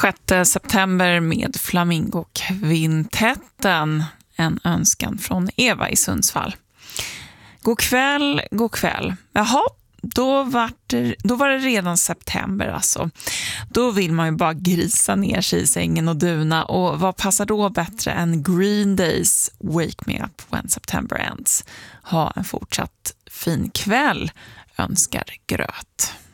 6 september med Flamingokvintetten. En önskan från Eva i Sundsvall. God kväll, god kväll. Jaha, då var det redan september alltså. Då vill man ju bara grisa ner sig i sängen och duna. Och vad passar då bättre än Green Days Wake Me Up When September Ends? Ha en fortsatt fin kväll, önskar Gröt.